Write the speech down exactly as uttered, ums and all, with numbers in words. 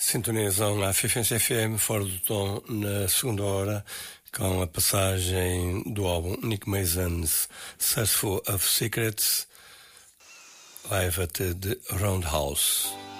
Sintonizam a Fifense F M fora do tom na segunda hora com a passagem do álbum Nick Mason's Searchful of Secrets live at the Roundhouse.